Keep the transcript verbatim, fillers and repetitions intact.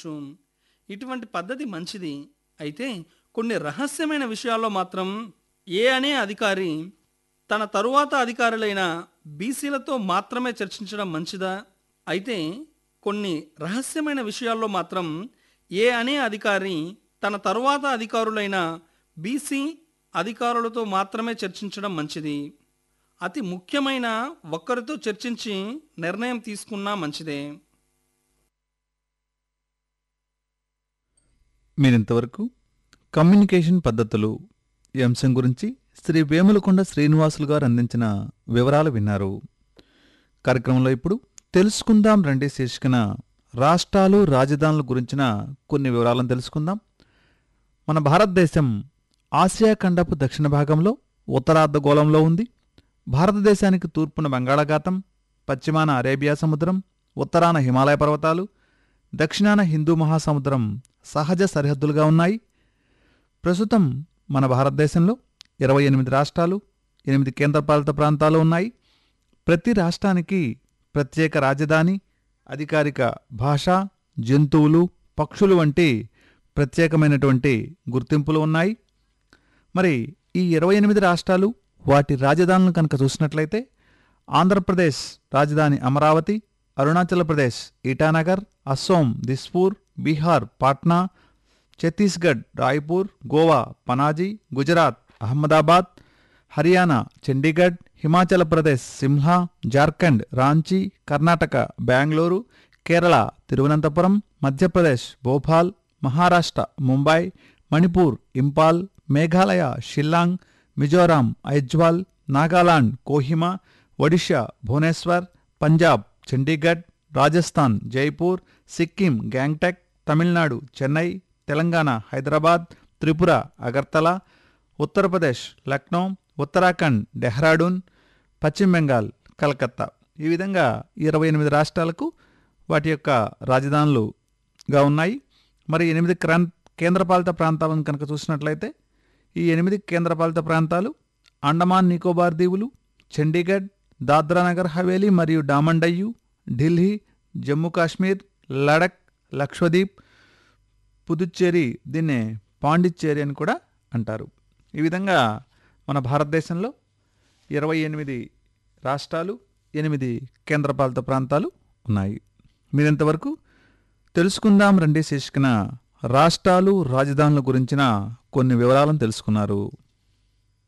చేసుకోవచ్చు. ఇటువంటి పద్ధతి మంచిది. అయితే కొన్ని రహస్యమైన విషయాల్లో మాత్రం ఏ అనే అధికారి తన తరువాత అధికారులైన బీసీలతో మాత్రమే చర్చించడం మంచిదా? అయితే కొన్ని రహస్యమైన విషయాల్లో మాత్రం ఏ అనే అధికారి తన తరువాత అధికారులైన బీసీ అధికారులతో మాత్రమే చర్చించడం మంచిది. అతి ముఖ్యమైన ఒక్కరితో చర్చించి నిర్ణయం తీసుకున్నా మంచిదే. మీరింతవరకు కమ్యూనికేషన్ పద్ధతులు ఈ అంశం గురించి శ్రీ వేములకొండ శ్రీనివాసులు గారు అందించిన వివరాలు విన్నారు. కార్యక్రమంలో ఇప్పుడు తెలుసుకుందాం రండి శీర్షికన రాష్ట్రాలు రాజధానుల గురించిన కొన్ని వివరాలను తెలుసుకుందాం. మన భారతదేశం ఆసియా ఖండపు దక్షిణ భాగంలో ఉత్తరార్ధగోళంలో ఉంది. భారతదేశానికి తూర్పున బంగాళాఖాతం, పశ్చిమాన అరేబియా సముద్రం, ఉత్తరాన హిమాలయ పర్వతాలు, దక్షిణాన హిందూ మహాసముద్రం సహజ సరిహద్దులుగా ఉన్నాయి. ప్రస్తుతం మన భారతదేశంలో ఇరవై ఎనిమిది రాష్ట్రాలు, ఎనిమిది కేంద్రపాలిత ప్రాంతాలు ఉన్నాయి. ప్రతి రాష్ట్రానికి ప్రత్యేక రాజధాని, అధికారిక భాష, జంతువులు, పక్షులు వంటి ప్రత్యేకమైనటువంటి గుర్తింపులు ఉన్నాయి. మరి ఈ ఇరవై ఎనిమిది రాష్ట్రాలు వాటి రాజధానులను కనుక చూసినట్లయితే ఆంధ్రప్రదేశ్ రాజధాని అమరావతి, అరుణాచల్ ప్రదేశ్ ఇటానగర్, అస్సోం దిస్పూర్, బీహార్ పాట్నా, ఛత్తీస్గఢ్ రాయ్పూర్, గోవా పనాజీ, గుజరాత్ అహ్మదాబాద్, హర్యానా చండీగఢ్, హిమాచల్ ప్రదేశ్ సిమ్లా, జార్ఖండ్ రాంచీ, కర్ణాటక బెంగళూరు, కేరళ తిరువనంతపురం, మధ్యప్రదేశ్ భోపాల్, మహారాష్ట్ర ముంబై, మణిపూర్ ఇంపాల్, మేఘాలయ షిల్లాంగ్, మిజోరాం ఐజ్వాల్, నాగాలాండ్ కోహిమా, ఒడిషా భువనేశ్వర్, పంజాబ్ చండీగఢ్, రాజస్థాన్ జైపూర్, సిక్కిం గ్యాంగ్టక్, తమిళనాడు చెన్నై, తెలంగాణ హైదరాబాద్, త్రిపుర అగర్తల, ఉత్తరప్రదేశ్ లక్నో, ఉత్తరాఖండ్ డెహ్రాడూన్, పశ్చిమ బెంగాల్ కలకత్తా. ఈ విధంగా ఇరవై ఎనిమిది రాష్ట్రాలకు వాటి యొక్క రాజధానులుగా ఉన్నాయి. మరి ఎనిమిది క్రాంత్ కేంద్రపాలిత ప్రాంతాలను కనుక చూసినట్లయితే ఈ ఎనిమిది కేంద్రపాలిత ప్రాంతాలు అండమాన్ నికోబార్ దీవులు, చండీగఢ్, దాద్రానగర్ హవేలీ మరియు డామండయ్యు, ఢిల్లీ, జమ్మూ కాశ్మీర్, లడక్, లక్షద్వీప్, పుదుచ్చేరి, దీన్నే పాండిచ్చేరి అని కూడా అంటారు. ఈ విధంగా మన భారతదేశంలో ఇరవై ఎనిమిది రాష్ట్రాలు, ఎనిమిది కేంద్రపాలిత ప్రాంతాలు ఉన్నాయి. మీరింతవరకు తెలుసుకుందాం రండి శీర్షికన రాష్ట్రాలు రాజధానుల గురించిన కొన్ని వివరాలను తెలుసుకున్నారు.